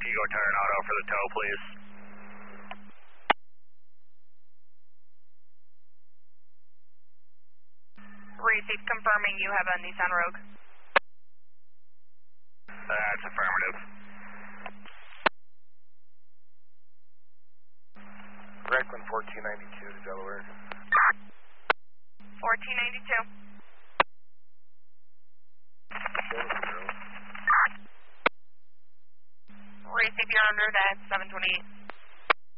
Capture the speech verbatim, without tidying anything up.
you go turn auto for the tow, please? Receive, confirming you have a Nissan Rogue. That's affirmative. Franklin fourteen ninety-two to Delaware. fourteen ninety-two. Receive, you're under that seven twenty-eight.